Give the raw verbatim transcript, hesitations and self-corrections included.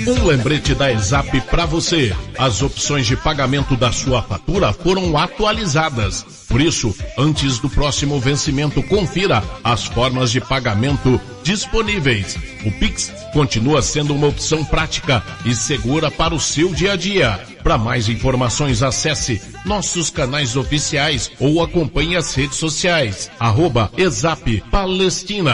Um lembrete da ESAP para você. As opções de pagamento da sua fatura foram atualizadas. Por isso, antes do próximo vencimento, confira as formas de pagamento disponíveis. O Pix continua sendo uma opção prática e segura para o seu dia a dia. Para mais informações, acesse nossos canais oficiais ou acompanhe as redes sociais. Arroba ESAP Palestina.